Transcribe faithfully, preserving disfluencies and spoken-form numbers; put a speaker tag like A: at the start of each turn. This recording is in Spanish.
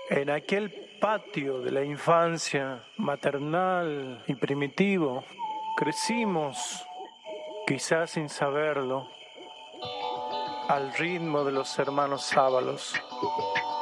A: En aquel patio de la infancia maternal y primitivo, crecimos, quizás sin saberlo, al ritmo de los hermanos Sábalos.